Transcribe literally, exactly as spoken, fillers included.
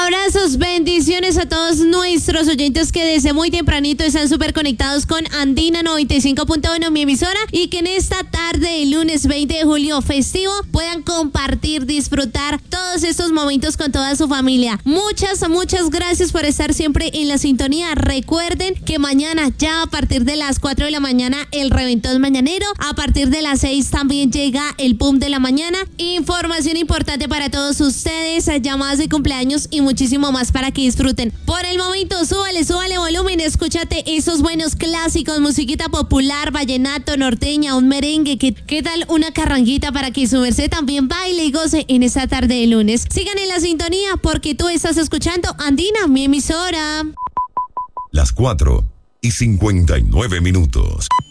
Abrazos, bendiciones a todos nuestros oyentes que desde muy tempranito están súper conectados con Andina noventa y cinco punto uno, mi emisora, y que en esta tarde del lunes veinte de julio festivo puedan compartir, disfrutar todos estos momentos con toda su familia. Muchas, muchas gracias por estar siempre en la sintonía. Recuerden que mañana ya a partir de las cuatro de la mañana el reventón mañanero, a partir de las seis también llega el Pum de la mañana. Información importante para todos ustedes, llamadas de cumpleaños y muchísimo más para que disfruten. Por el momento, súbale, súbale volumen, escúchate esos buenos clásicos, musiquita popular, vallenato, norteña, un merengue. ¿Qué, qué tal una carranguita para que su merced también baile y goce en esta tarde de lunes? Sigan en la sintonía porque tú estás escuchando Andina, mi emisora. Las cuatro y cincuenta y nueve minutos.